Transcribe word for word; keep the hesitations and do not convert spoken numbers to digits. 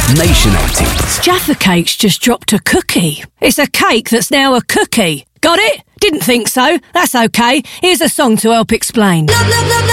Nation eighties. Jaffa Cake's just dropped a cookie. It's a cake that's now a cookie. Got it? Didn't think so. That's okay. Here's a song to help explain.